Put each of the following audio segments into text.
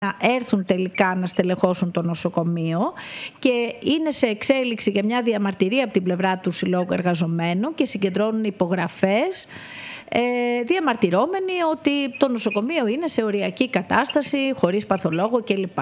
να έρθουν τελικά να στελεχώσουν το νοσοκομείο και είναι σε εξέλιξη για μια διαμαρτυρία από την πλευρά του Συλλόγου Εργαζομένων και συγκεντρώνουν υπογραφές διαμαρτυρώμενοι ότι το νοσοκομείο είναι σε οριακή κατάσταση, χωρίς παθολόγο κλπ.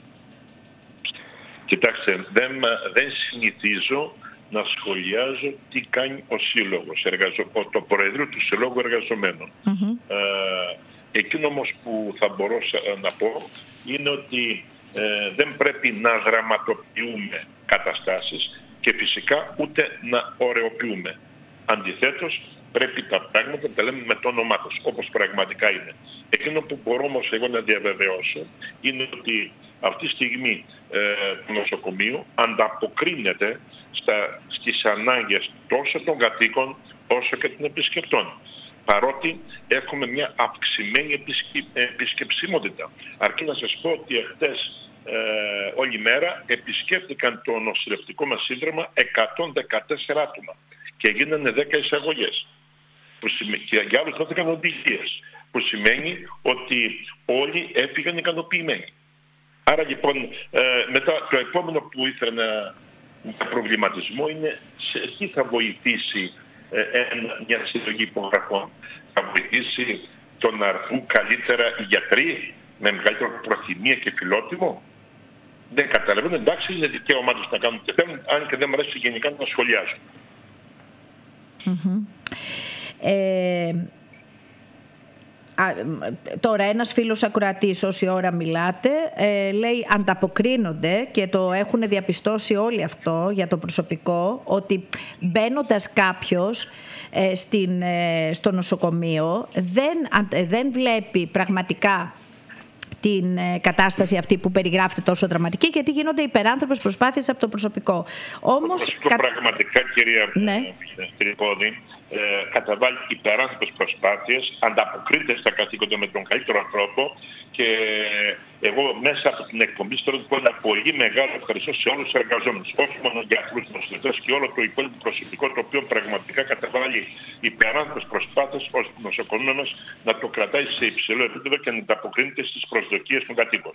Κοιτάξτε, δεν συνηθίζω να σχολιάζω τι κάνει ο Σύλλογος, το Προεδρείο του Συλλόγου Εργαζομένων. Εκείνο όμως που θα μπορούσα να πω είναι ότι δεν πρέπει να δραματοποιούμε καταστάσεις και φυσικά ούτε να ωρεοποιούμε. Αντιθέτως, πρέπει τα πράγματα να τα λέμε με το όνομά τους, όπως πραγματικά είναι. Εκείνο που μπορώ όμως εγώ να διαβεβαιώσω είναι ότι αυτή τη στιγμή το νοσοκομείο ανταποκρίνεται στις ανάγκες τόσο των κατοίκων όσο και των επισκεπτών. Παρότι έχουμε μια αυξημένη επισκεψιμότητα. Αρκεί να σας πω ότι εχθές όλη μέρα επισκέφτηκαν το νοσηλευτικό μας σύνδρομα 114 άτομα και γίνανε 10 εισαγωγές. Και για άλλους δόθηκαν οδηγίες, που σημαίνει ότι όλοι έφυγαν ικανοποιημένοι. Άρα λοιπόν, μετά το επόμενο που ήθελα να προβληματισμό είναι σε τι θα βοηθήσει μια συλλογή υπογραφών. Θα βοηθήσει το να έρθουν καλύτερα οι γιατροί με μεγαλύτερη προθυμία και φιλότιμο. Δεν καταλαβαίνω, εντάξει, είναι δικαίωμά τους να κάνουν τι θέλουν, αν και δεν μου αρέσει γενικά να σχολιάζουν. Τώρα ένας φίλος ακροατής, όση ώρα μιλάτε, λέει ανταποκρίνονται και το έχουν διαπιστώσει όλοι αυτό για το προσωπικό, ότι μπαίνοντας κάποιος στο νοσοκομείο δεν βλέπει πραγματικά την κατάσταση αυτή που περιγράφεται τόσο δραματική, γιατί γίνονται υπεράνθρωπες προσπάθειες από το προσωπικό. Όμως, πραγματικά, κυρία Τρυπόδη, καταβάλει υπεράνθρωπες προσπάθειες, ανταποκρίνεται στα καθήκοντα με τον καλύτερο τρόπο και εγώ μέσα από την εκπομπή θέλω να πω ένα πολύ μεγάλο ευχαριστώ σε όλους τους εργαζόμενους, όχι μόνο γιατρούς, νοσηλευτές και όλο το υπόλοιπο προσωπικό, το οποίο πραγματικά καταβάλει υπεράνθρωπες προσπάθειες ώστε το νοσοκομείο μας να το κρατάει σε υψηλό επίπεδο και να ανταποκρίνεται στις προσδοκίες των κατοίκων.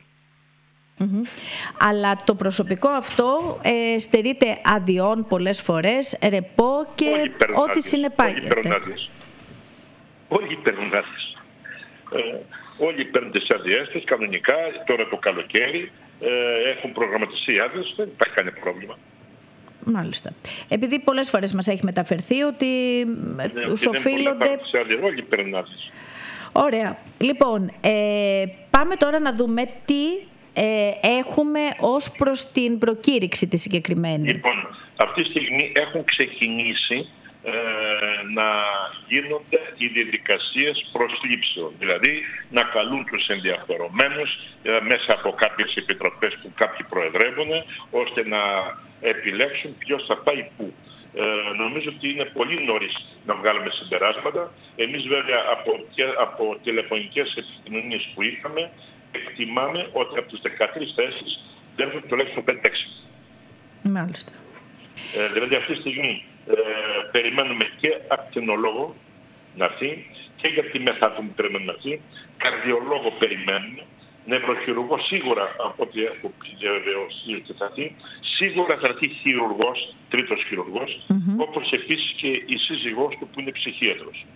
Αλλά το προσωπικό αυτό στερείται αδειών πολλές φορές, ρεπό και ό,τι συνεπάγεται. Όλοι παίρνουν άδειες. Όλοι παίρνουν τις άδειές τους κανονικά, τώρα το καλοκαίρι έχουν προγραμματιστεί άδειες, δεν υπάρχει κανένα πρόβλημα. Μάλιστα. Επειδή πολλές φορές μας έχει μεταφερθεί ότι τους οφείλονται... Όλοι παίρνουν άδειες. Ωραία. Λοιπόν, πάμε τώρα να δούμε τι έχουμε ως προς την προκήρυξη τη συγκεκριμένη. Λοιπόν, αυτή τη στιγμή έχουν ξεκινήσει να γίνονται οι διαδικασίες προσλήψεων. Δηλαδή να καλούν τους ενδιαφερομένους μέσα από κάποιες επιτροπές που κάποιοι προεδρεύουν, ώστε να επιλέξουν ποιος θα πάει πού. Νομίζω ότι είναι πολύ νωρίς να βγάλουμε συμπεράσματα. Εμείς βέβαια από τηλεφωνικές επικοινωνίες που είχαμε, εκτιμάμε ότι από τις 13 θέσεις δεν έχουν τουλάχιστον 5-6. Μάλιστα. Δηλαδή αυτή τη στιγμή περιμένουμε και ακτινολόγο να έρθει και για τη μεθάτομη περιμένουμε να έρθει, καρδιολόγο περιμένουμε, νευροχειρουργό σίγουρα από ό,τι έχω διαβεβαιώσει ότι θα έρθει, σίγουρα θα έρθει χειρουργός, τρίτος χειρουργός, όπως επίσης και η σύζυγός του που είναι ψυχίατρος.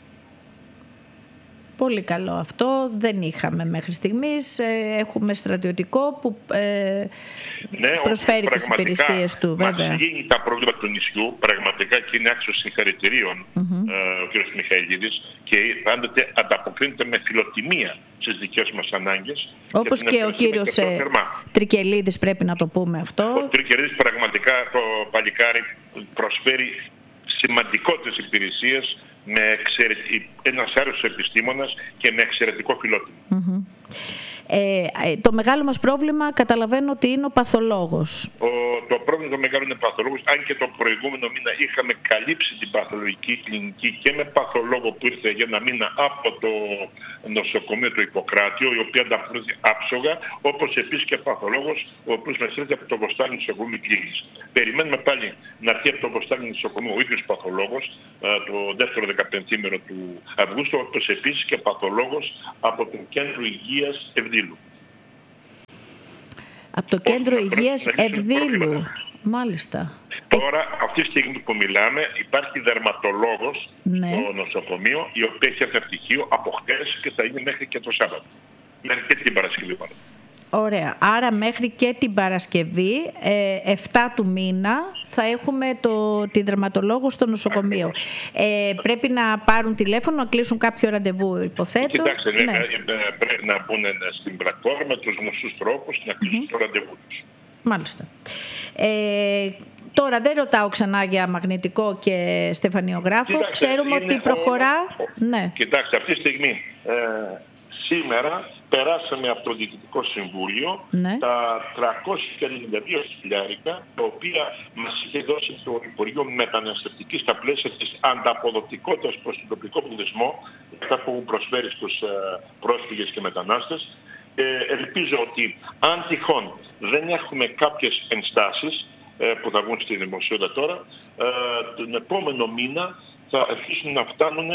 Πολύ καλό αυτό. Δεν είχαμε μέχρι στιγμής. Έχουμε στρατιωτικό που προσφέρει τις υπηρεσίες του. Μας λύνει τα προβλήματα του νησιού, πραγματικά, και είναι άξιος συγχαρητηρίων ο κ. Μιχαηλίδης, και πάντοτε ανταποκρίνεται με φιλοτιμία στις δικές μας ανάγκες. Όπως και ο κύριος Τρικελίδης, πρέπει να το πούμε αυτό. Ο Τρικελίδης πραγματικά, το παλικάρι, προσφέρει σημαντικότερες υπηρεσίες, ένας άρρωστος επιστήμονας και με εξαιρετικό φιλότιμο. Το μεγάλο μας πρόβλημα καταλαβαίνω ότι είναι ο παθολόγος. Το πρόβλημα το μεγάλο είναι παθολόγος, αν και το προηγούμενο μήνα είχαμε καλύψει την παθολογική κλινική και με παθολόγο που ήρθε για ένα μήνα από το νοσοκομείο του Ιπποκράτειο, η οποία ανταποκρίθηκε άψογα, όπως επίσης και παθολόγος, ο οποίος μας ήρθε από το Βοστάνη νοσοκομείο Κλίνης. Περιμένουμε πάλι να έρθει από το Βοστάνη νοσοκομείο ο ίδιος παθολόγος το δεύτερο 15ήμερο του Αυγούστου, όπως επίσης και παθολόγος από το Κέντρο Υγείας Ευδήλου. Από το Κέντρο Υγείας Ευδήλου. Μάλιστα. Τώρα, αυτή τη στιγμή που μιλάμε, υπάρχει δερματολόγος στο νοσοκομείο, η οποία έχει έρθει πτυχίο από χτες και θα είναι μέχρι και το Σάββατο. Μέχρι και την Παρασκευή. Ωραία. Άρα μέχρι και την Παρασκευή, 7 του μήνα, θα έχουμε τη δερματολόγο στο νοσοκομείο. Πρέπει να πάρουν τηλέφωνο, να κλείσουν κάποιο ραντεβού, υποθέτω. Κοιτάξτε, πρέπει να μπουν στην πλατφόρμα τους γνωστούς τρόπους να κλείσουν το ραντεβού τους. Μάλιστα. Τώρα δεν ρωτάω ξανά για μαγνητικό και στεφανιογράφο. Κοιτάξτε, ξέρουμε ότι προχωρά. Ναι. Κοιτάξτε, αυτή τη στιγμή, σήμερα περάσαμε από το Διοικητικό Συμβούλιο τα 392 χιλιάρικα, τα οποία μας είχε δώσει το Υπουργείο Μεταναστευτικής στα πλαίσια της ανταποδοτικότητας προς τον τοπικό πληθυσμό, αυτά που προσφέρει στους πρόσφυγες και μετανάστες. Ελπίζω ότι αν τυχόν δεν έχουμε κάποιες ενστάσεις που θα βγουν στη δημοσιότητα τώρα, τον επόμενο μήνα θα αρχίσουν να φτάνουν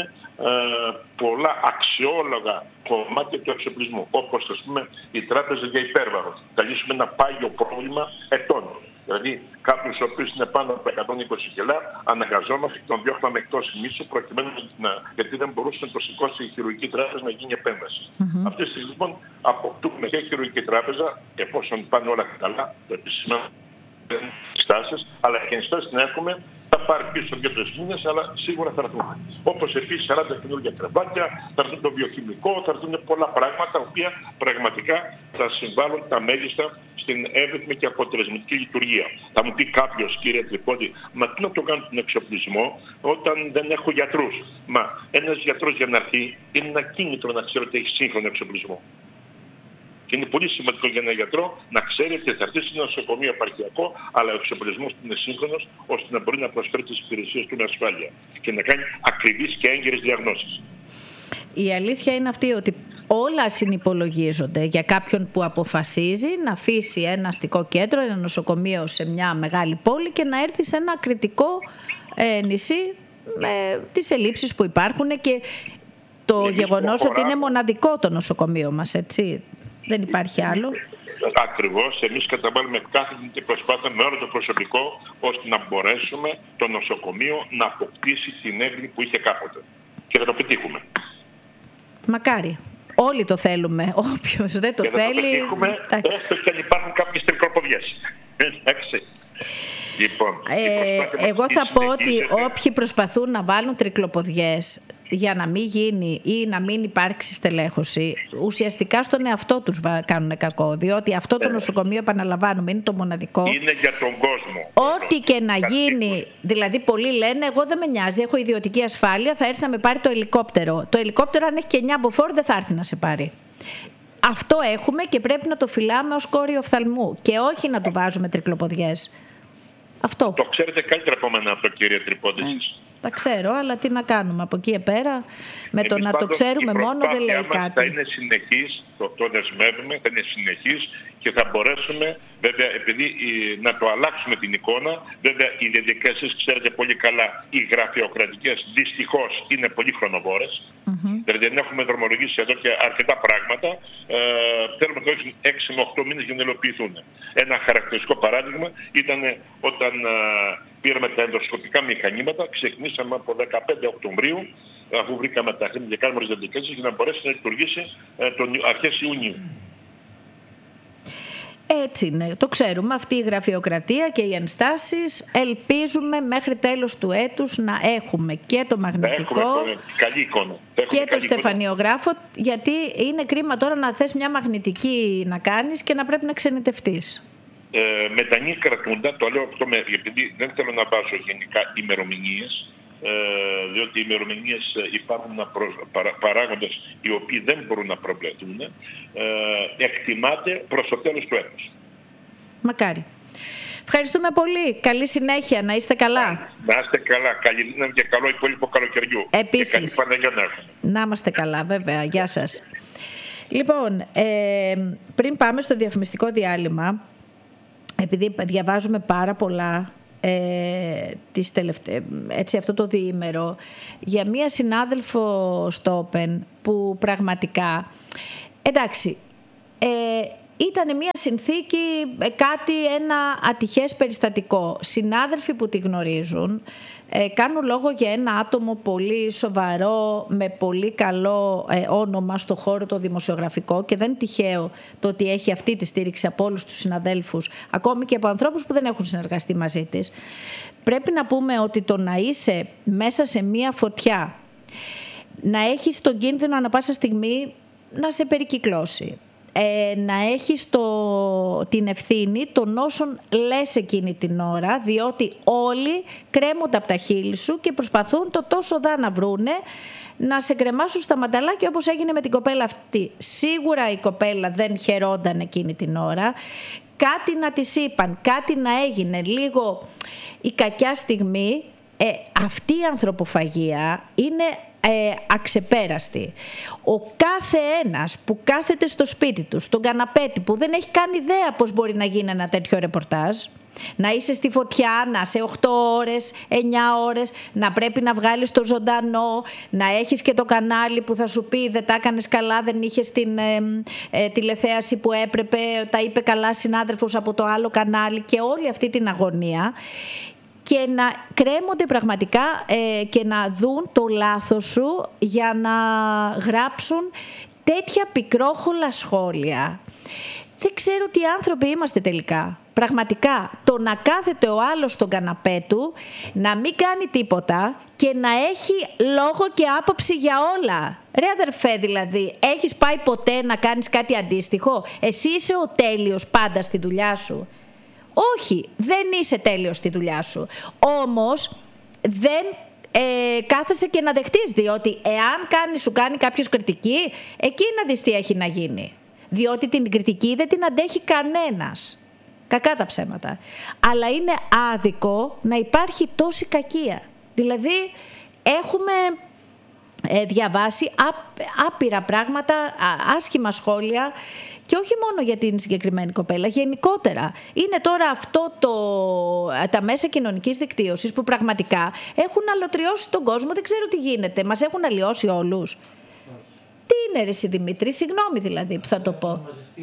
πολλά αξιόλογα κομμάτια του εξοπλισμού, όπως ας πούμε η τράπεζα για υπέρβαρο. Θα λύσουμε ένα πάγιο πρόβλημα ετών. Δηλαδή κάποιους ο οποίος είναι πάνω από 120 κιλά, αναγκαζόμαστε και τον διώχναμε εκτός μίσου, προκειμένου γιατί δεν μπορούσε να το σηκώσει η χειρουργική τράπεζα να γίνει επέμβαση. Αυτή τη στιγμή λοιπόν αποκτούμε και χειρουργική τράπεζα, εφόσον πάνε όλα καλά, το επισημαίνω στάσεις, αλλά και ενστάσεις να έχουμε, θα πάρει πίσω 2-3 μήνες, αλλά σίγουρα θα έρθουν. Όπως επίσης 40 καινούργια κρεβάτια, θα έρθουν το βιοχημικό, θα έρθουν πολλά πράγματα, τα οποία πραγματικά θα συμβάλλουν τα μέγιστα στην εύρυθμη και αποτελεσματική λειτουργία. Θα μου πει κάποιος, κύριε Τρυπώτη, μα τι να το κάνω τον εξοπλισμό όταν δεν έχω γιατρούς? Μα ένας γιατρός για να έρθει είναι ένα κίνητρο να ξέρει ότι έχει σύγχρονο εξοπλισμό. Και είναι πολύ σημαντικό για έναν γιατρό να ξέρει ότι θα έρθει σε ένα νοσοκομείο επαρχιακό, αλλά ο εξοπλισμός είναι σύγχρονος, ώστε να μπορεί να προσφέρει τις υπηρεσίες του με ασφάλεια και να κάνει ακριβείς και έγκαιρες διαγνώσεις. Η αλήθεια είναι αυτή ότι όλα συνυπολογίζονται για κάποιον που αποφασίζει να αφήσει ένα αστικό κέντρο, ένα νοσοκομείο σε μια μεγάλη πόλη και να έρθει σε ένα κριτικό νησί με τις ελλείψεις που υπάρχουν και το γεγονός ότι είναι μοναδικό το νοσοκομείο μας, έτσι. Δεν υπάρχει άλλο. Ακριβώς. Εμείς καταβάλουμε κάθε προσπάθεια με όλο το προσωπικό, ώστε να μπορέσουμε το νοσοκομείο να αποκτήσει την έγκριση που είχε κάποτε. Και θα το πετύχουμε. Μακάρι. Όλοι το θέλουμε. Όποιος δεν το θέλει... το πετύχουμε, έστω και αν υπάρχουν κάποιες τρικλοποδιές. Εντάξει. Λοιπόν, εγώ θα πω ότι όποιοι προσπαθούν να βάλουν τρικλοποδιές για να μην γίνει ή να μην υπάρξει στελέχωση, ουσιαστικά στον εαυτό τους κάνουν κακό. Διότι αυτό το νοσοκομείο, επαναλαμβάνουμε, είναι το μοναδικό. Είναι για τον κόσμο. Ό,τι και να γίνει, δηλαδή πολλοί λένε, εγώ δεν με νοιάζει, έχω ιδιωτική ασφάλεια, θα έρθει να με πάρει το ελικόπτερο. Το ελικόπτερο, αν έχει και 9 μποφόρ, δεν θα έρθει να σε πάρει. Αυτό έχουμε και πρέπει να το φυλάμε ως κόριο οφθαλμού και όχι να του βάζουμε τρικλοποδιές. Αυτό. Το ξέρετε καλύτερα από μένα αυτό, κύριε Τρυπώτη. Τα ξέρω, αλλά τι να κάνουμε από εκεί πέρα. Με το να το ξέρουμε μόνο δεν λέει κάτι. Θα είναι συνεχής, το δεσμεύουμε, θα είναι συνεχής και θα μπορέσουμε, βέβαια, επειδή να το αλλάξουμε την εικόνα, βέβαια οι διαδικασίες, ξέρετε πολύ καλά, οι γραφειοκρατικές δυστυχώς είναι πολύ χρονοβόρες. Δηλαδή δεν έχουμε δρομολογήσει εδώ και αρκετά πράγματα. Θέλουμε να 6 με 8 μήνες για να υλοποιηθούν. Ένα χαρακτηριστικό παράδειγμα ήταν όταν πήραμε τα ενδοσκοπικά μηχανήματα, ξεκινήσαμε από 15 Οκτωβρίου, αφού βρήκαμε τα χρήματα και κάνουμε τις διαδικασίες, για να μπορέσει να λειτουργήσει αρχές Ιουνίου. Έτσι είναι, το ξέρουμε, αυτή η γραφειοκρατία και οι ενστάσεις. Ελπίζουμε μέχρι τέλος του έτους να έχουμε και το μαγνητικό καλή εικόνα. Και το στεφανιογράφο, γιατί είναι κρίμα τώρα να θες μια μαγνητική να κάνεις και να πρέπει να ξενιτευτείς. Με τα νη κρατούντα, το λέω αυτό επειδή δεν θέλω να βάζω γενικά ημερομηνίες, διότι οι ημερομηνίες υπάρχουν παράγοντες οι οποίοι δεν μπορούν να προβλεφθούν, εκτιμάται προς το τέλος του έτους. Μακάρι. Ευχαριστούμε πολύ. Καλή συνέχεια. Να είστε καλά. Να είστε καλά. Καλή δύναμη και καλό υπόλοιπο καλοκαιριού. Επίσης. Και καλή Παναγιά να έχουμε. Να είμαστε καλά, βέβαια. Γεια σας. Λοιπόν, πριν πάμε στο διαφημιστικό διάλειμμα, επειδή διαβάζουμε πάρα πολλά έτσι, αυτό το διήμερο για μία συνάδελφο στο Open που πραγματικά, εντάξει, ήταν μια συνθήκη, ένα ατυχές περιστατικό. Συνάδελφοι που τη γνωρίζουν κάνουν λόγο για ένα άτομο πολύ σοβαρό, με πολύ καλό όνομα στο χώρο το δημοσιογραφικό, και δεν είναι τυχαίο το ότι έχει αυτή τη στήριξη από όλους τους συναδέλφους, ακόμη και από ανθρώπους που δεν έχουν συνεργαστεί μαζί της. Πρέπει να πούμε ότι το να είσαι μέσα σε μια φωτιά, να έχεις τον κίνδυνο ανά πάσα στιγμή να σε περικυκλώσει, να έχεις την ευθύνη των όσων λες εκείνη την ώρα, διότι όλοι κρέμονται από τα χείλη σου και προσπαθούν το τόσο δά να βρούνε να σε κρεμάσουν στα μανταλάκια, όπως έγινε με την κοπέλα αυτή. Σίγουρα η κοπέλα δεν χαιρόταν εκείνη την ώρα, κάτι να της είπαν, κάτι να έγινε, λίγο η κακιά στιγμή. Αυτή η ανθρωποφαγία είναι αξεπέραστη. Ο κάθε ένας που κάθεται στο σπίτι του, στον καναπέτη, που δεν έχει καν ιδέα πώς μπορεί να γίνει ένα τέτοιο ρεπορτάζ, να είσαι στη φωτιά, να είσαι 8 ώρες, 9 ώρες, να πρέπει να βγάλεις το ζωντανό, να έχεις και το κανάλι που θα σου πει δεν τα έκανες καλά, δεν είχες την τηλεθέαση που έπρεπε, τα είπε καλά συνάδελφος από το άλλο κανάλι, και όλη αυτή την αγωνία, και να κρέμονται πραγματικά και να δουν το λάθος σου για να γράψουν τέτοια πικρόχολα σχόλια. Δεν ξέρω τι άνθρωποι είμαστε τελικά. Πραγματικά, το να κάθεται ο άλλος στον καναπέ του, να μην κάνει τίποτα και να έχει λόγο και άποψη για όλα. Ρε αδερφέ, δηλαδή, έχεις πάει ποτέ να κάνεις κάτι αντίστοιχο? Εσύ είσαι ο τέλειος πάντα στη δουλειά σου? Όχι, δεν είσαι τέλειος στη δουλειά σου. Όμως δεν κάθεσαι και να δεχτείς, διότι εάν σου κάνει κάποιος κριτική, εκεί να δεις τι έχει να γίνει. Διότι την κριτική δεν την αντέχει κανένας. Κακά τα ψέματα. Αλλά είναι άδικο να υπάρχει τόση κακία. Δηλαδή έχουμε διαβάσει άπειρα πράγματα, άσχημα σχόλια, και όχι μόνο για την συγκεκριμένη κοπέλα, γενικότερα. Είναι τώρα τα μέσα κοινωνικής δικτύωσης που πραγματικά έχουν αλωτριώσει τον κόσμο, δεν ξέρω τι γίνεται, μας έχουν αλλοιώσει όλους. Τι είναι ρε εσύ Δημήτρη, συγγνώμη δηλαδή που θα το πω.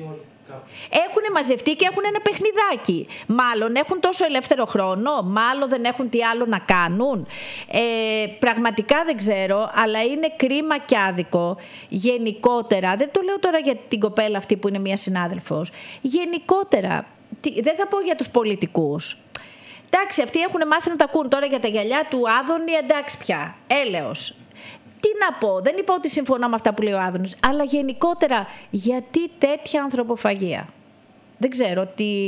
Έχουν μαζευτεί και έχουν ένα παιχνιδάκι. Μάλλον έχουν τόσο ελεύθερο χρόνο, μάλλον δεν έχουν τι άλλο να κάνουν. Πραγματικά δεν ξέρω, αλλά είναι κρίμα και άδικο. Γενικότερα, δεν το λέω τώρα για την κοπέλα αυτή που είναι μία συνάδελφος. Γενικότερα, δεν θα πω για τους πολιτικούς. Εντάξει, αυτοί έχουν μάθει να τα ακούν τώρα για τα γυαλιά του Άδωνη, εντάξει πια, έλεος. Τι να πω, δεν είπα ότι συμφωνώ με αυτά που λέει ο Άδωνης, αλλά γενικότερα γιατί τέτοια ανθρωποφαγία? Δεν ξέρω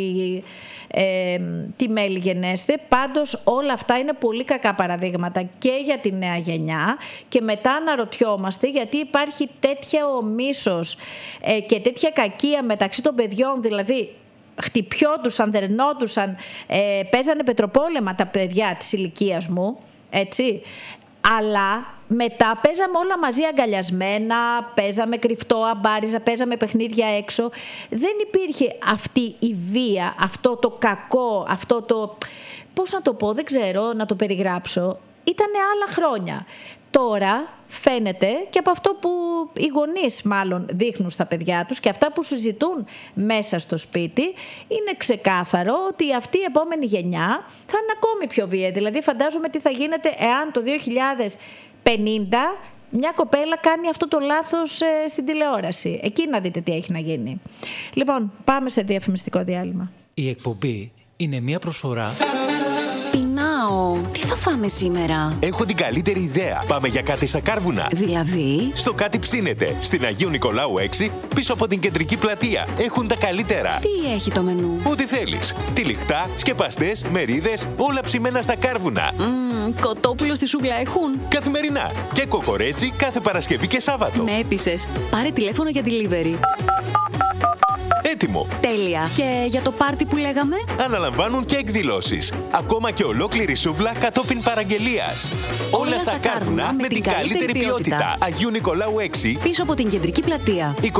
τι μέλη γενέστε, πάντως όλα αυτά είναι πολύ κακά παραδείγματα και για τη νέα γενιά, και μετά αναρωτιόμαστε γιατί υπάρχει τέτοια μίσος και τέτοια κακία μεταξύ των παιδιών, δηλαδή χτυπιόντουσαν, δερνόντουσαν, παίζανε πετροπόλεμα τα παιδιά της ηλικίας μου, έτσι. Αλλά μετά παίζαμε όλα μαζί αγκαλιασμένα, παίζαμε κρυφτό, αμπάριζα, παίζαμε παιχνίδια έξω. Δεν υπήρχε αυτή η βία, αυτό το κακό, αυτό το... Πώς να το πω, δεν ξέρω να το περιγράψω. Ήτανε άλλα χρόνια. Τώρα φαίνεται και από αυτό που οι γονείς μάλλον δείχνουν στα παιδιά τους και αυτά που συζητούν μέσα στο σπίτι, είναι ξεκάθαρο ότι αυτή η επόμενη γενιά θα είναι ακόμη πιο βία. Δηλαδή φαντάζομαι τι θα γίνεται εάν το 2050 μια κοπέλα κάνει αυτό το λάθος στην τηλεόραση. Εκεί να δείτε τι έχει να γίνει. Λοιπόν, πάμε σε διαφημιστικό διάλειμμα. Η εκπομπή είναι μια προσφορά... Πεινάω. Τι θα φάμε σήμερα? Έχω την καλύτερη ιδέα. Πάμε για κάτι στα Κάρβουνα. Δηλαδή? Στο Κάτι Ψήνεται. Στην Αγίου Νικολάου 6, πίσω από την κεντρική πλατεία. Έχουν τα καλύτερα. Τι έχει το μενού? Ό,τι θέλεις. Τυλιχτά, σκεπαστές, μερίδες, όλα ψημένα στα Κάρβουνα. Κοτόπουλο στη σούβλα έχουν? Καθημερινά. Και κοκορέτσι κάθε Παρασκευή και Σάββατο. Με έπεισες. Πάρε τηλέφωνο για delivery. Έτοιμο. Τέλεια. Και για το πάρτι που λέγαμε? Αναλαμβάνουν και εκδηλώσεις. Ακόμα και ολόκληρη σούβλα κατόπιν παραγγελίας. Όλα στα Κάρβουνα με την καλύτερη ποιότητα. Αγίου Νικολάου 6, πίσω από την κεντρική πλατεία. 22731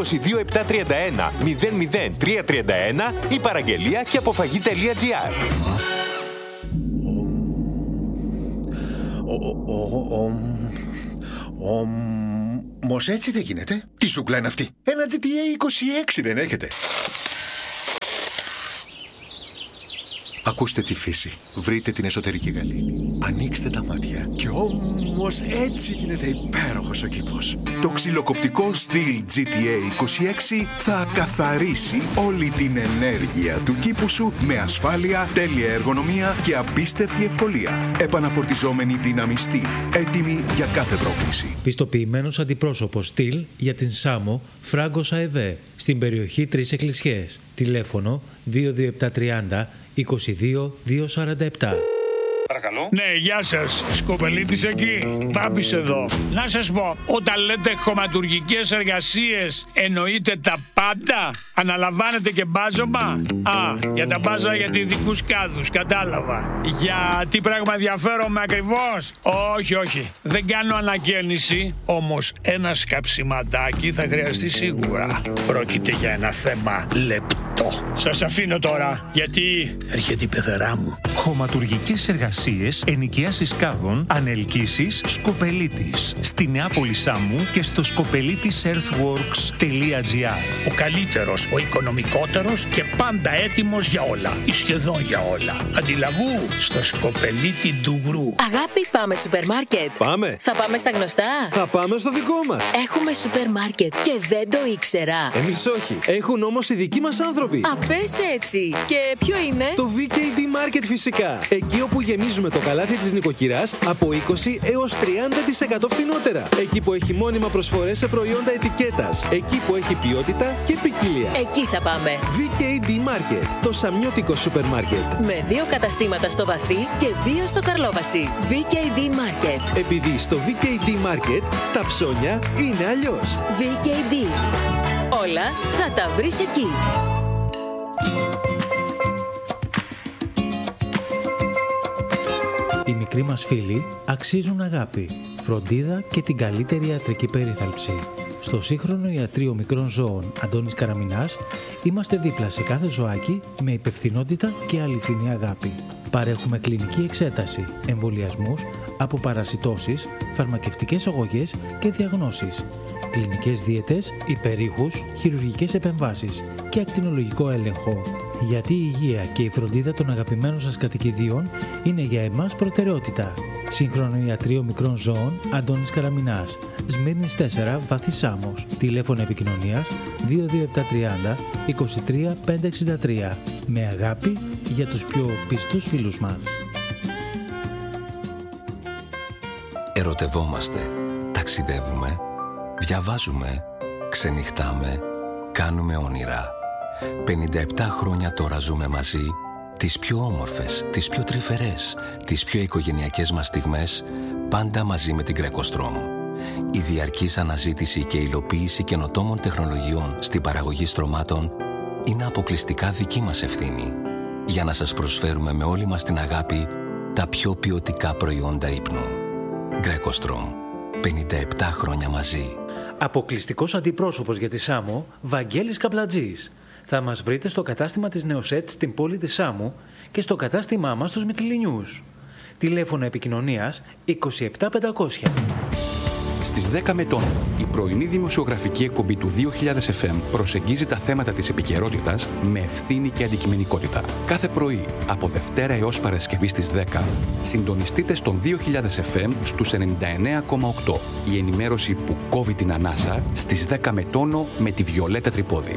00331 ή παραγγελία και αποφαγή.gr. Όμως έτσι δεν γίνεται. Τι σούκλα είναι αυτή? Ένα GTA 26 δεν έχετε? Ακούστε τη φύση. Βρείτε την εσωτερική γαλήνη. Ανοίξτε τα μάτια. Και όμως έτσι γίνεται υπέροχος ο κήπος. Το ξυλοκοπτικό Stihl GTA 26 θα καθαρίσει όλη την ενέργεια του κήπου σου με ασφάλεια, τέλεια εργονομία και απίστευτη ευκολία. Επαναφορτιζόμενη δύναμη Stihl. Έτοιμη για κάθε πρόκληση. Πιστοποιημένος αντιπρόσωπος Stihl για την Σάμο Φράγκος ΑΕΒ στην περιοχή 3 Εκκλησιές. Τηλέφωνο 22730 22-247. Παρακαλώ. Ναι, γεια σας. Σκοπελίτης εκεί. Μπάμπης εδώ. Να σας πω, όταν λέτε χωματουργικές εργασίες, εννοείτε τα πάντα? Αναλαμβάνετε και μπάζωμα? Για τα μπάζα για ειδικούς κάδους, κατάλαβα. Για τι πράγμα ενδιαφέρομαι ακριβώς? Όχι. Δεν κάνω ανακαίνιση, όμως ένα σκαψιματάκι θα χρειαστεί σίγουρα. Πρόκειται για ένα θέμα λεπτό. Σας αφήνω τώρα, γιατί έρχεται η πεθερά μου. Χωματουργικές εργασίες, ενοικιάσεις κάδων, ανελκύσεις, Σκοπελίτης. Στη Νεάπολη Σάμου και στο skopelitisEarthworks.gr. Ο καλύτερος, ο οικονομικότερος και πάντα έτοιμος για όλα. Ή σχεδόν για όλα. Αντιλαβού στο Σκοπελίτη Ντουγρού. Αγάπη, πάμε σούπερ μάρκετ. Πάμε. Θα πάμε στα γνωστά. Θα πάμε στο δικό μας. Έχουμε σούπερ μάρκετ και δεν το ήξερα. Εμείς όχι. Έχουν όμως οι δικοί μας άνθρωποι. Πες έτσι. Και ποιο είναι? Το VKD Market φυσικά. Εκεί όπου γεμίζουμε το καλάθι της νοικοκυράς από 20 έως 30% φθηνότερα. Εκεί που έχει μόνιμα προσφορές σε προϊόντα ετικέτας. Εκεί που έχει ποιότητα και ποικιλία. Εκεί θα πάμε. VKD Market. Το σαμιώτικο σούπερ μάρκετ. Με 2 καταστήματα στο Βαθύ και 2 στο Καρλόβαση. VKD Market. Επειδή στο VKD Market τα ψώνια είναι αλλιώς. VKD. Όλα θα τα βρεις εκεί. Οι μικροί μας φίλοι αξίζουν αγάπη, φροντίδα και την καλύτερη ιατρική περίθαλψη. Στο σύγχρονο ιατρείο μικρών ζώων Αντώνης Καραμινάς είμαστε δίπλα σε κάθε ζωάκι με υπευθυνότητα και αληθινή αγάπη. Παρέχουμε κλινική εξέταση, εμβολιασμούς, αποπαρασιτώσεις, φαρμακευτικές αγωγές και διαγνώσεις, κλινικές δίαιτες, υπερήχους, χειρουργικές επεμβάσεις και ακτινολογικό έλεγχο. Γιατί η υγεία και η φροντίδα των αγαπημένων σας κατοικιδίων είναι για εμάς προτεραιότητα. Σύγχρονο ιατρείο μικρών ζώων Αντώνης Καραμινάς, Σμύρνης 4, Βαθύ Σάμος. Τηλέφωνο επικοινωνίας 22730 23 563. Με αγάπη για τους πιο πιστούς φίλους μας. Ερωτευόμαστε, ταξιδεύουμε, διαβάζουμε, ξενυχτάμε, κάνουμε όνειρα. 57 χρόνια τώρα ζούμε μαζί τις πιο όμορφες, τις πιο τρυφερές, τις πιο οικογενειακές μας στιγμές, πάντα μαζί με την Greco-Strom. Η διαρκής αναζήτηση και υλοποίηση καινοτόμων τεχνολογιών στην παραγωγή στρωμάτων είναι αποκλειστικά δική μας ευθύνη, για να σας προσφέρουμε με όλη μας την αγάπη τα πιο ποιοτικά προϊόντα ύπνου. Greco-Strom. 57 χρόνια μαζί. Αποκλειστικός αντιπρόσωπος για τη Σάμο, Βαγγέλης Καπλατζής. Θα μας βρείτε στο κατάστημα της Νεοσέτ στην πόλη της Σάμου και στο κατάστημά μας στους Μυτιληνιούς. Τηλέφωνο επικοινωνίας 27500. Στις 10 με τόνο, η πρωινή δημοσιογραφική εκπομπή του 2000 FM προσεγγίζει τα θέματα της επικαιρότητας με ευθύνη και αντικειμενικότητα. Κάθε πρωί, από Δευτέρα έως Παρασκευή στις 10, συντονιστείτε στον 2000 FM στους 99,8. Η ενημέρωση που κόβει την ανάσα στις 10 με τόνο με τη Βιολέτα Τρυπόδη.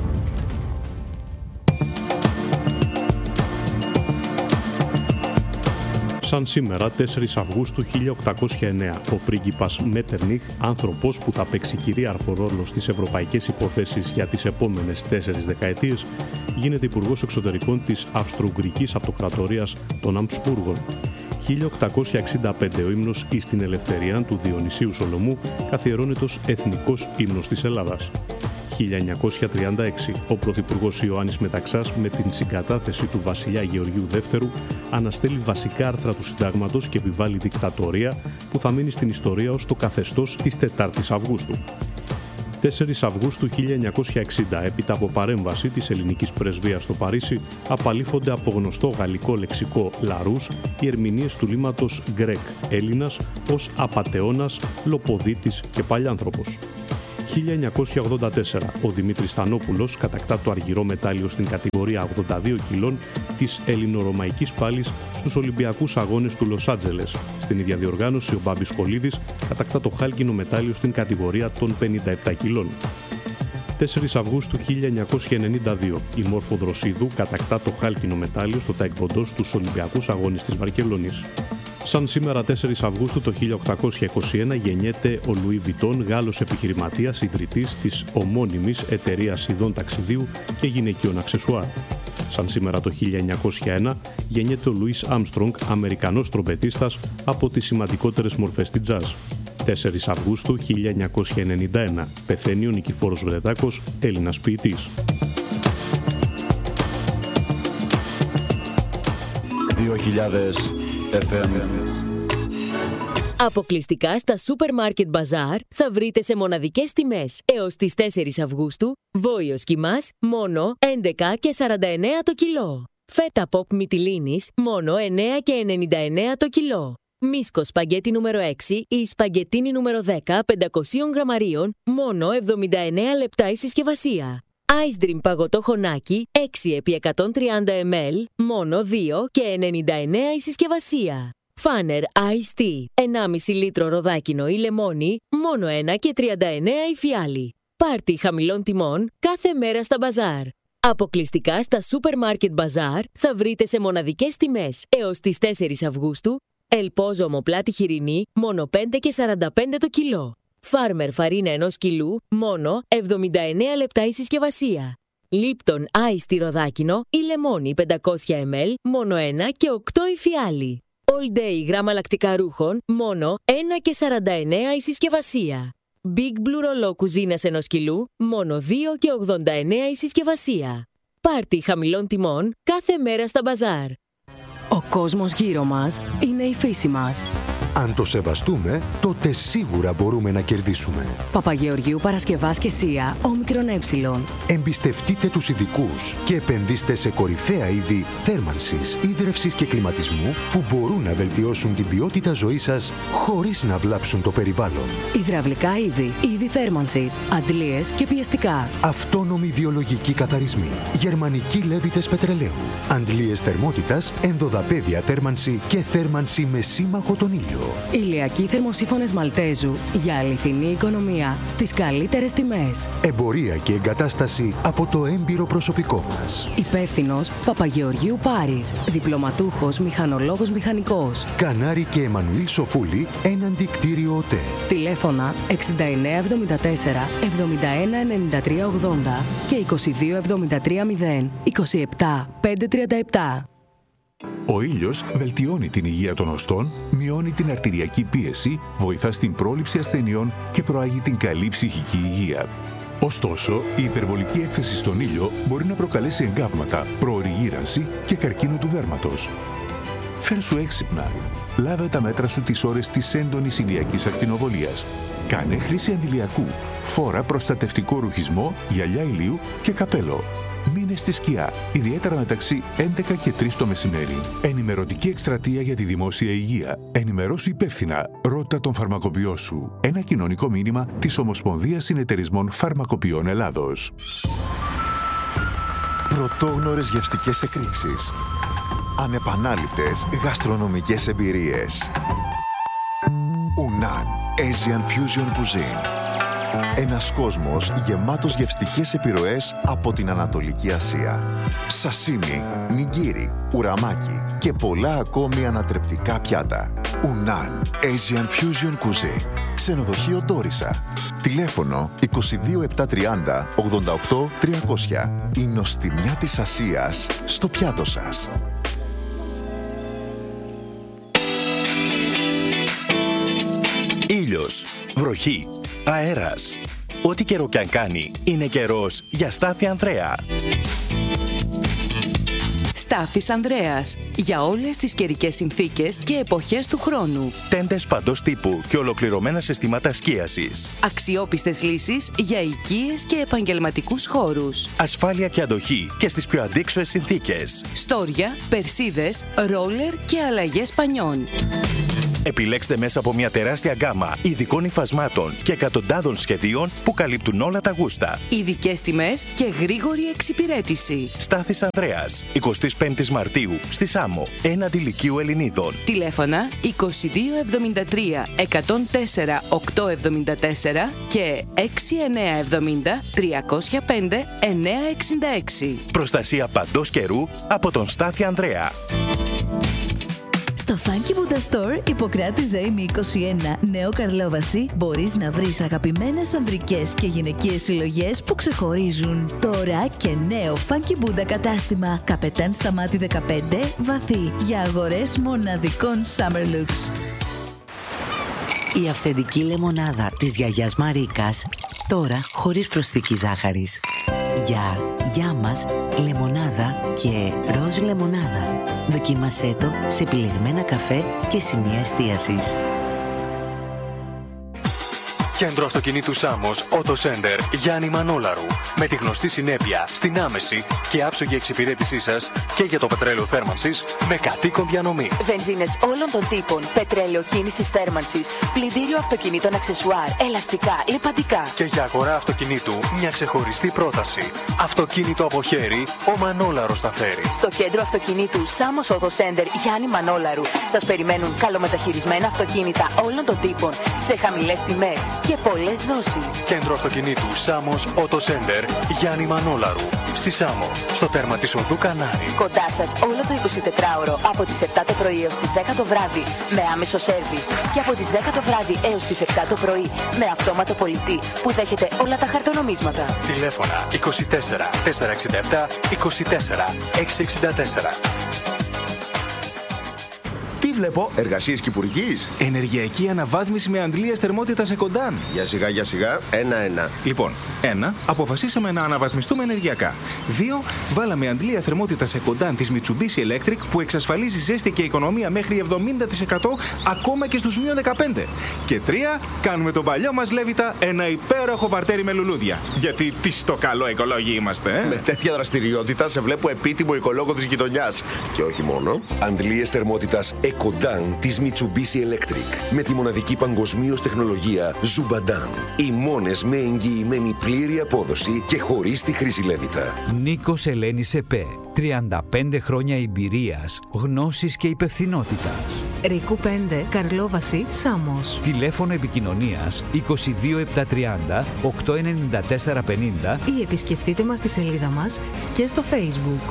Σαν σήμερα, 4 Αυγούστου 1809, ο πρίγκιπας Μέττερνιχ, άνθρωπος που θα παίξει κυρίαρχο ρόλο στις ευρωπαϊκές υποθέσεις για τις επόμενες 4 δεκαετίες, γίνεται υπουργός εξωτερικών της Αυστρο-Ουγγρικής Αυτοκρατορίας των Αμπσβούργων. 1865, ο ύμνος εις την ελευθερία του Διονυσίου Σολομού καθιερώνεται ως εθνικός ύμνος της Ελλάδας. 1936, ο Πρωθυπουργός Ιωάννης Μεταξάς, με την συγκατάθεση του βασιλιά Γεωργίου Δεύτερου, αναστέλει βασικά άρθρα του Συντάγματος και επιβάλλει δικτατορία που θα μείνει στην ιστορία ως το καθεστώς της 4ης Αυγούστου. 4 Αυγούστου 1960, έπειτα από παρέμβαση της ελληνικής πρεσβείας στο Παρίσι, απαλήφονται από γνωστό γαλλικό λεξικό Λαρούς οι ερμηνείες του λήματος Γκρέκ Έλληνας ως απατεώνας, λοποδίτης και παλιάνθρωπος. 1984, ο Δημήτρης Στανόπουλος κατακτά το αργυρό μετάλλιο στην κατηγορία 82 κιλών της ελληνορωμαϊκής πάλης στους Ολυμπιακούς Αγώνες του Λος Άντζελες. Στην ίδια διοργάνωση, ο Μπάμπης Κολίδης κατακτά το χάλκινο μετάλλιο στην κατηγορία των 57 κιλών. 4 Αυγούστου 1992, η Μόρφο Δροσίδου κατακτά το χάλκινο μετάλλιο στο ταεκβοντό στους Ολυμπιακούς Αγώνες της Βαρκελόνης. Σαν σήμερα 4 Αυγούστου το 1821 γεννιέται ο Λουί Βιτόν, Γάλλος επιχειρηματίας, ιδρυτής της ομώνυμης εταιρείας ειδών ταξιδίου και γυναικείων αξεσουάρ. Σαν σήμερα το 1901 γεννιέται ο Λουίς Άμστρονγκ, Αμερικανός τρομπετίστας από τις σημαντικότερες μορφές της τζαζ. 4 Αυγούστου 1991 πεθαίνει ο Νικηφόρος Βρετάκος, Έλληνας ποιητής. 2000 FM. Αποκλειστικά στα Supermarket Bazaar θα βρείτε σε μοναδικές τιμές έως τις 4 Αυγούστου βόηος κιμάς μόνο 11 και 49 το κιλό. Φέτα pop μυτιλίνης μόνο 9 και 99 το κιλό. Μίσκο σπαγκέτι νούμερο 6 ή σπαγκετίνι νούμερο 10 500 γραμμαρίων μόνο 79 λεπτά η συσκευασία. Ice Dream παγωτό χωνάκι 6 επί 130 ml μόνο 2 και 99 η συσκευασία. Φάνερ Ice Tea 1,5 λίτρο ροδάκινο ή λεμόνι μόνο 1 και 39 η φιάλη. Πάρτι χαμηλών τιμών κάθε μέρα στα μπαζάρ. Αποκλειστικά στα Supermarket Bazaar θα βρείτε σε μοναδικές τιμές έως τις 4 Αυγούστου Ελπόζο ομοπλάτη χοιρινή μόνο 5 και 45 το κιλό. Φάρμερ φαρίνα 1 κιλού μόνο 79 λεπτά η συσκευασία. Λίπτον Ice Tea ροδάκινο ή λεμόνι 500 ml μόνο 1 και 8 η φιάλη. All Day γράμμα λακτικά ρούχων μόνο 1 και 49 η συσκευασία. Big Blue ρολό κουζίνας 1 κιλού μόνο 2 και 89 η συσκευασία. Πάρτι χαμηλών τιμών κάθε μέρα στα μπαζάρ. Ο κόσμος γύρω μας είναι η φύση μας. Αν το σεβαστούμε, τότε σίγουρα μπορούμε να κερδίσουμε. Παπαγεωργίου Παρασκευάς και Σία, όμικρον ε. Εμπιστευτείτε τους ειδικούς και επενδύστε σε κορυφαία είδη θέρμανσης, ίδρευσης και κλιματισμού που μπορούν να βελτιώσουν την ποιότητα ζωής σας χωρίς να βλάψουν το περιβάλλον. Υδραυλικά είδη θέρμανσης, αντλίες και πιεστικά. Αυτόνομοι βιολογικοί καθαρισμοί, γερμανικοί λέβητες πετρελαίου, αντλίες θερμότητας, ενδοδαπέδια θέρμανση και θέρμανση με σύμμαχο τον ήλιο. Ηλιακοί θερμοσύφωνες Μαλτέζου για αληθινή οικονομία στις καλύτερες τιμές. Εμπορία και εγκατάσταση από το έμπειρο προσωπικό μας. Υπεύθυνος Παπαγεωργίου Πάρης. Διπλωματούχος μηχανολόγος μηχανικός. Κανάρη και Εμμανουήλ Σοφούλη, έναντι κτίριο ΟΤΕ. Τηλέφωνα 6974 71 93 80 και 22 73 0 27 537. Ο ήλιος βελτιώνει την υγεία των οστών, μειώνει την αρτηριακή πίεση, βοηθά στην πρόληψη ασθενειών και προάγει την καλή ψυχική υγεία. Ωστόσο, η υπερβολική έκθεση στον ήλιο μπορεί να προκαλέσει εγκάβματα, προωρή γύρανση και καρκίνο του δέρματος. Φέρσου έξυπνα. Λάβε τα μέτρα σου τις ώρες της έντονης ηλιακής ακτινοβολίας. Κάνε χρήση αντιλιακού. Φόρα προστατευτικό ρουχισμό, γυαλιά ηλίου και καπέλο. Μείνε στη σκιά, ιδιαίτερα μεταξύ 11 και 3 το μεσημέρι. Ενημερωτική εκστρατεία για τη δημόσια υγεία. Ενημερώσου υπεύθυνα. Ρώτα τον φαρμακοποιό σου. Ένα κοινωνικό μήνυμα της Ομοσπονδίας Συνεταιρισμών Φαρμακοποιών Ελλάδος. Πρωτόγνωρες γευστικές εκρήξεις. Ανεπανάληπτες γαστρονομικές εμπειρίες. Unan Asian Fusion Cuisine. Ένας κόσμος γεμάτος γευστικές επιρροές από την Ανατολική Ασία. Σασίμι, νιγκίρι, ουραμάκι και πολλά ακόμη ανατρεπτικά πιάτα. Unan Asian Fusion Cuisine. Ξενοδοχείο Ντόρισα. Τηλέφωνο 22730 88 300. Η νοστιμιά της Ασίας στο πιάτο σας. Ήλιος, βροχή, αέρας. Ό,τι καιρό κι αν κάνει, είναι καιρός για Στάθη Ανδρέα. Στάθης Ανδρέας. Για όλες τις καιρικές συνθήκες και εποχές του χρόνου. Τέντες παντός τύπου και ολοκληρωμένα συστήματα σκίασης. Αξιόπιστες λύσεις για οικίες και επαγγελματικούς χώρους. Ασφάλεια και αντοχή και στις πιο αντίξωες συνθήκες. Στόρια, περσίδες, ρόλερ και αλλαγές πανιών. Επιλέξτε μέσα από μια τεράστια γκάμα ειδικών υφασμάτων και εκατοντάδων σχεδίων που καλύπτουν όλα τα γούστα. Ειδικές τιμές και γρήγορη εξυπηρέτηση. Στάθης Ανδρέας, 25 Μαρτίου, στη Σάμο, έναντι Λυκείου Ελληνίδων. Τηλέφωνα 2273 104 874 και 6970 305 966. Προστασία παντός καιρού από τον Στάθη Ανδρέα. Στο Funky Buddha Store, Ιπποκράτη Ζωήμη 21, Νέο Καρλόβαση, μπορείς να βρεις αγαπημένες ανδρικές και γυναικείες συλλογές που ξεχωρίζουν. Τώρα και νέο Funky Buddha κατάστημα, Καπετάν Σταμάτη 15, Βαθύ, για αγορές μοναδικών summer looks. Η αυθεντική λεμονάδα της γιαγιάς Μαρίκας, τώρα χωρίς προσθήκη ζάχαρης. Για μας, λεμονάδα και ροζ λεμονάδα. Δοκίμασέ το σε επιλεγμένα καφέ και σημεία εστίασης. Κέντρο αυτοκινήτου Σάμος, Auto Center, Γιάννη Μανόλαρου. Με τη γνωστή συνέπεια στην άμεση και άψογη εξυπηρέτησή σας και για το πετρέλαιο θέρμανσης με κατοίκον διανομή. Βενζίνες όλων των τύπων, πετρέλαιο κίνησης θέρμανσης, πλυντήριο αυτοκινήτων αξεσουάρ, ελαστικά, λιπαντικά. Και για αγορά αυτοκινήτου μια ξεχωριστή πρόταση. Αυτοκίνητο από χέρι, ο Μανόλαρος τα φέρει. Στο κέντρο αυτοκινήτου Σάμος Auto Center Γιάννη Μανόλαρου σας περιμένουν καλομεταχειρισμένα αυτοκίνητα όλων των τύπων σε χαμηλές τιμές και πολλές δόσεις. Κέντρο αυτοκινήτου Σάμος Auto Center Γιάννη Μανόλαρου. Στη Σάμο, στο τέρμα της οδού Κανάρη. Κοντά σας όλο το 24ωρο από τις 7 το πρωί έως τις 10 το βράδυ με άμεσο σέρβις και από τις 10 το βράδυ έως τις 7 το πρωί με αυτόματο πολιτή που δέχεται όλα τα χαρτονομίσματα. Τηλέφωνα 24 467 24 664. Τι βλέπω, εργασίες κυπουρικής? Ενεργειακή αναβάθμιση με αντλίες θερμότητας Εκοντάν. Για σιγά, ένα-ένα. Λοιπόν, 1. Αποφασίσαμε να αναβαθμιστούμε ενεργειακά. 2. Βάλαμε αντλία θερμότητας Εκοντάν της Mitsubishi Electric που εξασφαλίζει ζέστη και οικονομία μέχρι 70% ακόμα και στους -15. Και 3. Κάνουμε τον παλιό μας Λέβητα ένα υπέροχο παρτέρι με λουλούδια. Γιατί τι στο καλό οικολόγοι είμαστε, Με τέτοια δραστηριότητα σε βλέπω επίτιμο οικολόγο της γειτονιάς. Και όχι μόνο. Αντλίες θερμότητας Εκοντάν της Mitsubishi Electric με τη μοναδική παγκοσμίως τεχνολογία Zubadan. Οι μόνες με εγγυημένη πλήρη απόδοση και χωρίς τη χρήση Λέβητα. Νίκος Ελένης ΕΠΕ. 35 χρόνια εμπειρίας, γνώσης και υπευθυνότητας. Ρίκου 5, Καρλόβαση, Σάμος. Τηλέφωνο επικοινωνίας 22730 89450 ή επισκεφτείτε μας στη σελίδα μας και στο Facebook.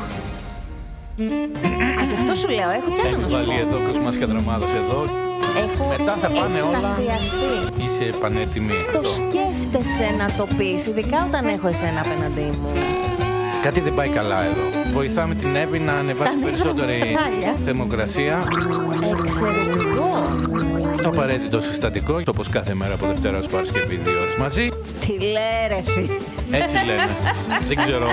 Γι' αυτό σου λέω, έχω κι άλλο να σου πω. Έχει βάλει εδώ Κοσμάς Κατραμάδος εδώ. Έχω μετά θα πάνε εκστασιαστεί. Όλα. Είσαι πανέτοιμη. Το σκέφτεσαι να το πεις, ειδικά όταν έχω εσένα απέναντί μου. Κάτι δεν πάει καλά εδώ. Βοηθάμε την Εύη να ανεβάσει περισσότερη θερμοκρασία. Εξαιρετικό. Το απαραίτητο συστατικό, όπως κάθε μέρα από Δευτέρα ως Παρασκευή 2 ώρες μαζί. Τι λέει ρε φίλε. Έτσι λένε. Δεν ξέρω.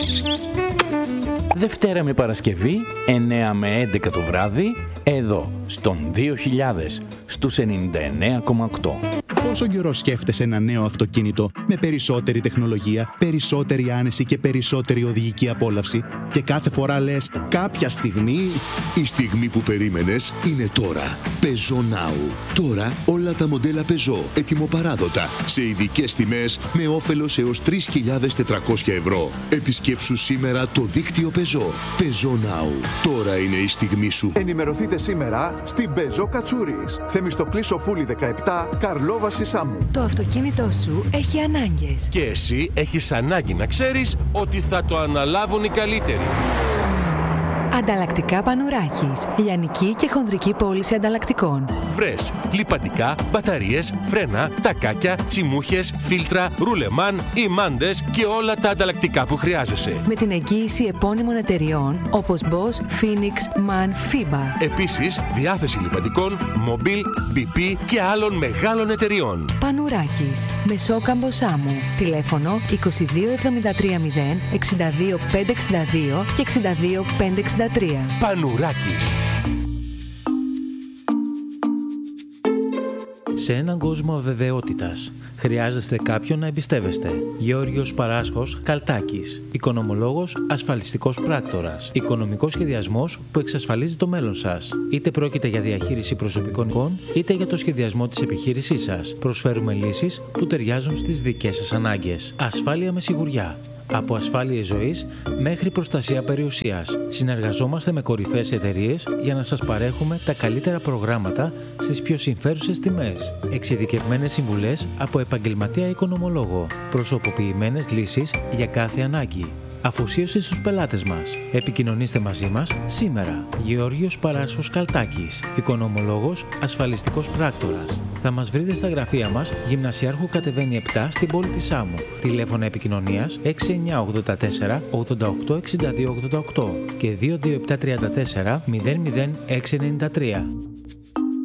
Δευτέρα με Παρασκευή, 9 με 11 το βράδυ, εδώ, στον 2000, στους 99,8. Πόσο καιρό σκέφτεσαι ένα νέο αυτοκίνητο με περισσότερη τεχνολογία, περισσότερη άνεση και περισσότερη οδηγική απόλαυση και κάθε φορά λες κάποια στιγμή... Η στιγμή που περίμενες είναι τώρα. Peugeot Now. Τώρα όλα τα μοντέλα Peugeot ετοιμοπαράδοτα σε ειδικές τιμές με όφελος έως 3.400 ευρώ. Επισκέψου σήμερα το δίκτυο Peugeot. Peugeot Now. Τώρα είναι η στιγμή σου. Ενημερωθείτε σήμερα στην Peugeot Κατσούρης. Θεμιστοκλή Σοφούλη 17, Καρλόβαση Σάμου. Το αυτοκίνητό σου έχει ανάγκες. Και εσύ έχεις ανάγκη να ξέρεις ότι θα το αναλάβουν οι καλύτεροι. Ανταλλακτικά Πανουράκης. Λιανική και χονδρική πώληση ανταλλακτικών. Βρες λιπαντικά, μπαταρίες, φρένα, τακάκια, τσιμούχες, φίλτρα, ρουλεμάν, ημάντες και όλα τα ανταλλακτικά που χρειάζεσαι. Με την εγγύηση επώνυμων εταιριών όπως Bosch, Phoenix, MAN, FIBA. Επίσης, διάθεση λιπαντικών, Mobil, BP και άλλων μεγάλων εταιριών. Πανουράκης. Μεσόκαμπο Σάμου. Τηλέφωνο 22 73 0 62 562 και 62 563. Πανουράκης. Σε έναν κόσμο αβεβαιότητας, Χρειάζεστε κάποιον να εμπιστεύεστε. Γεώργιος Παράσχος Καλτάκης. Οικονομολόγος, ασφαλιστικός πράκτορας. Οικονομικός σχεδιασμός που εξασφαλίζει το μέλλον σας. Είτε πρόκειται για διαχείριση προσωπικών εικόνων, είτε για το σχεδιασμό της επιχείρησής σας. Προσφέρουμε λύσεις που ταιριάζουν στις δικές σας ανάγκες. Ασφάλεια με σιγουριά. Από ασφάλειες ζωής μέχρι προστασία περιουσίας. Συνεργαζόμαστε με κορυφαίες εταιρείες για να σας παρέχουμε τα καλύτερα προγράμματα στις πιο συμφέρουσες τιμές. Εξειδικευμένες συμβουλές από επαγγελματία οικονομολόγο. Προσωποποιημένες λύσεις για κάθε ανάγκη. Αφοσίωση στους πελάτες μας. Επικοινωνήστε μαζί μας σήμερα. Γεώργιος Παράσχος Καλτάκης. Οικονομολόγος, ασφαλιστικός πράκτορας. Θα μας βρείτε στα γραφεία μας, Γυμνασιάρχου κατεβαίνει 7 στην πόλη της Σάμου. Τηλέφωνα επικοινωνίας 6984 88 62 88 και 22734 00693.